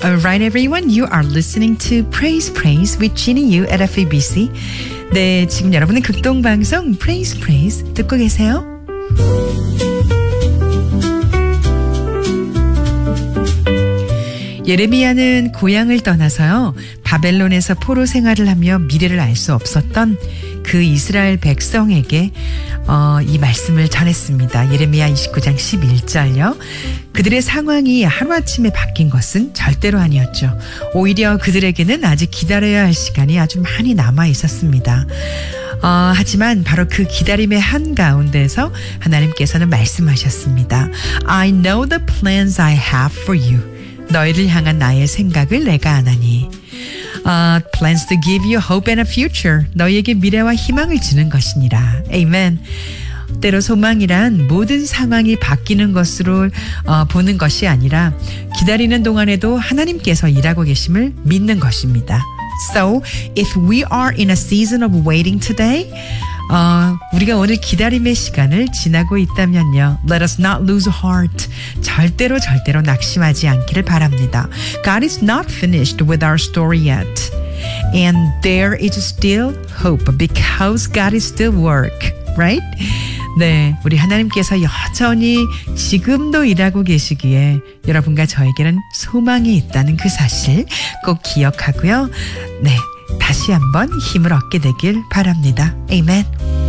Alright, everyone, you are listening to Praise Praise with Ginny Yu at FEBC. 네, 지금 여러분은 극동방송 Praise Praise 듣고 계세요. 예레미야는 고향을 떠나서요, 바벨론에서 포로 생활을 하며 미래를 알 수 없었던 그 이스라엘 백성에게 이 말씀을 전했습니다. 예레미야 29장 11절요. 그들의 상황이 하루아침에 바뀐 것은 절대로 아니었죠. 오히려 그들에게는 아직 기다려야 할 시간이 아주 많이 남아 있었습니다. 하지만 바로 그 기다림의 한가운데서 하나님께서는 말씀하셨습니다. I know the plans I have for you. 너희를 향한 나의 생각을 내가 아나니. Plans to give you hope and a future. 너희에게 미래와 희망을 주는 것이니라. Amen. 때로 소망이란 모든 상황이 바뀌는 것으로 보는 것이 아니라 기다리는 동안에도 하나님께서 일하고 계심을 믿는 것입니다. So, if we are in a season of waiting today, 우리가 오늘 기다림의 시간을 지나고 있다면요. Let us not lose heart. 절대로 낙심하지 않기를 바랍니다. God is not finished with our story yet. And there is still hope because God is still work. Right? 네, 우리 하나님께서 여전히 지금도 일하고 계시기에 여러분과 저에게는 소망이 있다는 그 사실 꼭 기억하고요. 네, 다시 한번 힘을 얻게 되길 바랍니다. 아멘.